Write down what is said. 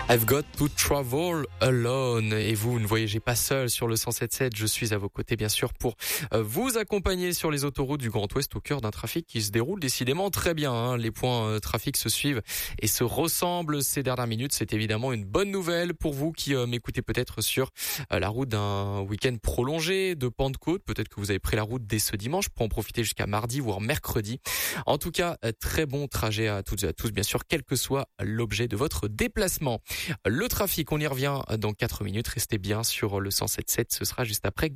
I've got to travel alone. Et vous ne voyagez pas seul sur le 107.7. Je suis à vos côtés, bien sûr, pour vous accompagner sur les autoroutes du Grand Ouest au cœur d'un trafic qui se déroule décidément très bien. Les points trafic se suivent et se ressemblent ces dernières minutes. C'est évidemment une bonne nouvelle pour vous qui m'écoutez peut-être sur la route d'un week-end prolongé de Pentecôte. Peut-être que vous avez pris la route dès ce dimanche pour en profiter jusqu'à mardi, voire mercredi. En tout cas, très bon trajet à toutes et à tous, bien sûr, quel que soit l'objet de votre déplacement. Le trafic, on y revient dans 4 minutes. Restez bien sur le 107.7. Ce sera juste après